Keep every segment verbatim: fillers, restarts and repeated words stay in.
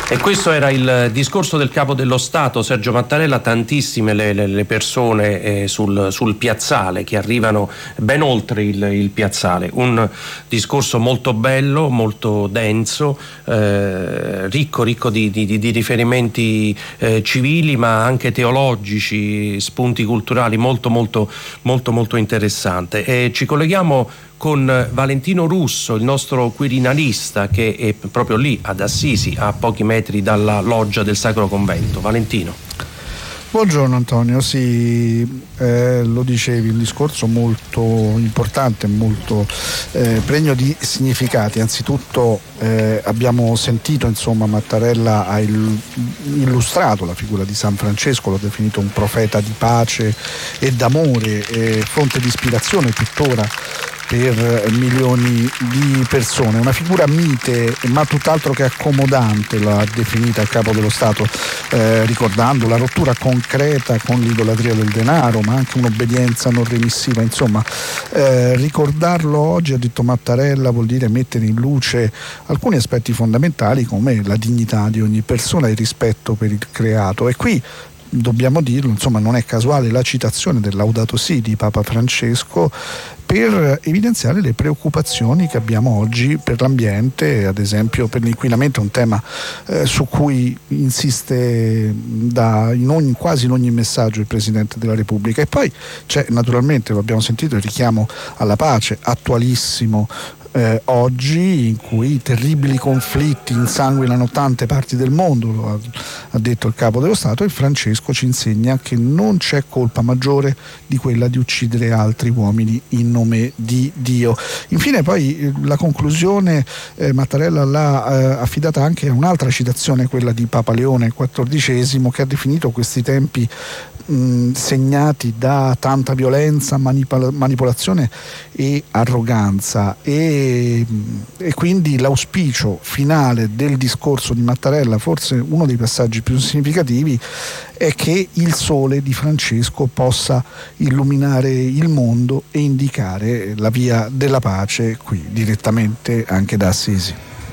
E questo era il discorso del Capo dello Stato, Sergio Mattarella. Tantissime le, le, le persone eh, sul, sul piazzale, che arrivano ben oltre il, il piazzale. Un discorso molto bello, molto denso, eh, ricco, ricco di, di, di riferimenti eh, civili, ma anche teologici, spunti culturali, molto molto molto molto interessante. E ci colleghiamo con Valentino Russo, il nostro quirinalista, che è proprio lì ad Assisi, a pochi metri dalla loggia del Sacro Convento. Valentino. Buongiorno Antonio, sì, eh, lo dicevi, un discorso molto importante, molto eh, pregno di significati. Anzitutto eh, abbiamo sentito, insomma, Mattarella ha il, illustrato la figura di San Francesco, l'ho definito un profeta di pace e d'amore, eh, fonte di ispirazione tuttora per milioni di persone, una figura mite ma tutt'altro che accomodante, l'ha definita il Capo dello Stato, eh, ricordando la rottura concreta con l'idolatria del denaro, ma anche un'obbedienza non remissiva. Insomma, eh, ricordarlo oggi, ha detto Mattarella, vuol dire mettere in luce alcuni aspetti fondamentali come la dignità di ogni persona e il rispetto per il creato. E qui dobbiamo dirlo, insomma, non è casuale la citazione del Laudato Si di Papa Francesco per evidenziare le preoccupazioni che abbiamo oggi per l'ambiente, ad esempio per l'inquinamento, un tema eh, su cui insiste da, in ogni, quasi in ogni messaggio il Presidente della Repubblica. E poi c'è naturalmente, lo abbiamo sentito, il richiamo alla pace, attualissimo Eh, oggi, in cui terribili conflitti insanguinano tante parti del mondo, lo ha, ha detto il Capo dello Stato, e Francesco ci insegna che non c'è colpa maggiore di quella di uccidere altri uomini in nome di Dio. Infine poi eh, la conclusione eh, Mattarella l'ha eh, affidata anche a un'altra citazione, quella di Papa Leone quattordicesimo, che ha definito questi tempi mh, segnati da tanta violenza, manipol- manipolazione e arroganza, e e quindi l'auspicio finale del discorso di Mattarella, forse uno dei passaggi più significativi, è che il sole di Francesco possa illuminare il mondo e indicare la via della pace qui direttamente anche da Assisi.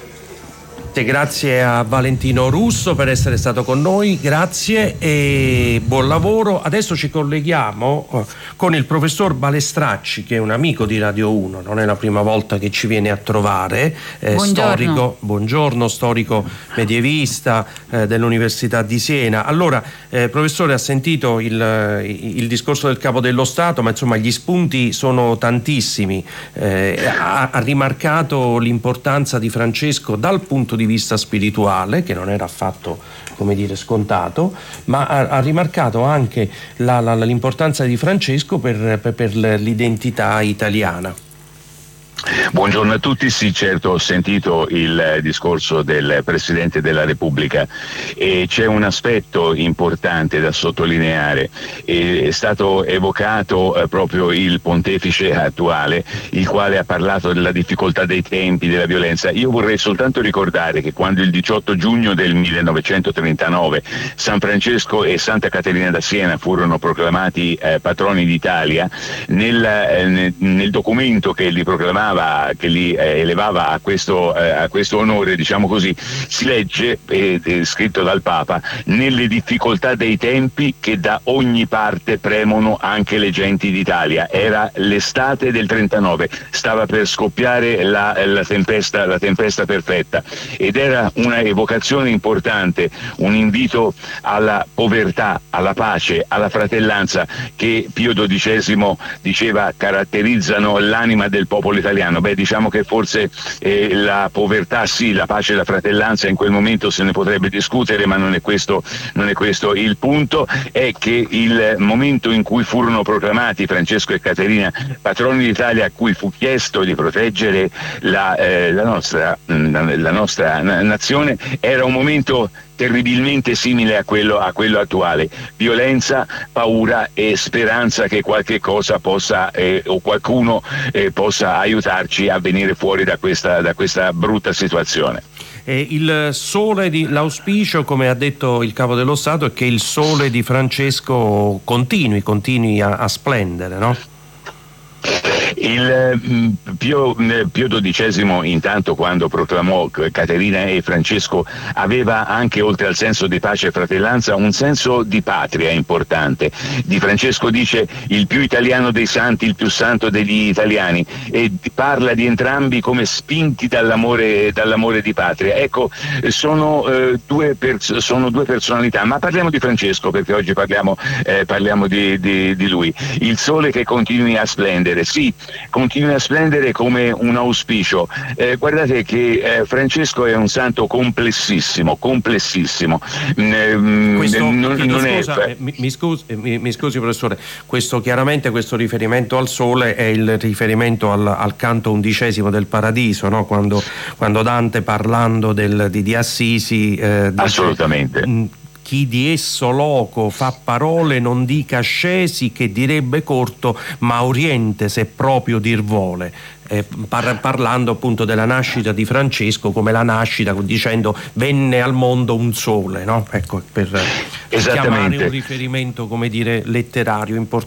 Grazie a Valentino Russo per essere stato con noi, grazie e buon lavoro. Adesso ci colleghiamo con il professor Balestracci, che è un amico di Radio uno, non è la prima volta che ci viene a trovare, eh, buongiorno. storico, buongiorno, storico medievista eh, dell'Università di Siena. Allora, eh, professore, ha sentito il, il discorso del Capo dello Stato, ma insomma gli spunti sono tantissimi. Eh, ha, ha rimarcato l'importanza di Francesco dal punto di vista spirituale, che non era affatto, come dire, scontato, ma ha, ha rimarcato anche la, la, l'importanza di Francesco per, per, per l'identità italiana. Buongiorno a tutti, sì, certo, ho sentito il discorso del Presidente della Repubblica e c'è un aspetto importante da sottolineare. È stato evocato eh, proprio il pontefice attuale, il quale ha parlato della difficoltà dei tempi, della violenza. Io vorrei soltanto ricordare che quando il diciotto giugno del millenovecentotrentanove San Francesco e Santa Caterina da Siena furono proclamati eh, patroni d'Italia, nel, eh, nel, nel documento che li proclamava, che li eh, elevava a questo, eh, a questo onore, diciamo così, si legge, eh, eh, scritto dal Papa: nelle difficoltà dei tempi che da ogni parte premono anche le genti d'Italia. Era l'estate del trentanove, stava per scoppiare la, la, tempesta, la tempesta perfetta, ed era una evocazione importante, un invito alla povertà, alla pace, alla fratellanza, che Pio dodicesimo diceva caratterizzano l'anima del popolo italiano. Beh, diciamo che forse eh, la povertà sì, la pace e la fratellanza in quel momento se ne potrebbe discutere, ma non è questo, non è questo il punto. È che il momento in cui furono proclamati Francesco e Caterina patroni d'Italia, a cui fu chiesto di proteggere la, eh, la nostra, la, la nostra nazione, era un momento terribilmente simile a quello, a quello attuale: violenza, paura e speranza che qualche cosa possa eh, o qualcuno eh, possa aiutarci a venire fuori da questa, da questa brutta situazione. E il sole di l'auspicio, come ha detto il Capo dello Stato, è che il sole di Francesco continui, continui a, a splendere, no? Il mh, Pio, Pio dodicesimo, intanto, quando proclamò Caterina e Francesco, aveva anche, oltre al senso di pace e fratellanza, un senso di patria importante. Di Francesco dice: il più italiano dei santi, il più santo degli italiani, e parla di entrambi come spinti dall'amore, dall'amore di patria. Ecco, sono, eh, due pers- sono due personalità, ma parliamo di Francesco perché oggi parliamo, eh, parliamo di, di, di lui. Il sole che continui a splendere, sì, continui a splendere come un auspicio. Eh, guardate che eh, Francesco è un santo complessissimo, complessissimo. Mm, questo, non, non scusa, è... eh, mi, mi, scusi, mi, mi scusi professore, questo chiaramente questo riferimento al sole è il riferimento al, al canto undicesimo del Paradiso, no? quando, quando Dante, parlando del, di, di Assisi, eh, dice, assolutamente. Mh, chi di esso loco fa parole non dica scesi, che direbbe corto, ma oriente se proprio dir vuole. Eh, par- parlando appunto della nascita di Francesco come la nascita, dicendo venne al mondo un sole, no? Ecco, per, per chiamare un riferimento, come dire, letterario importante.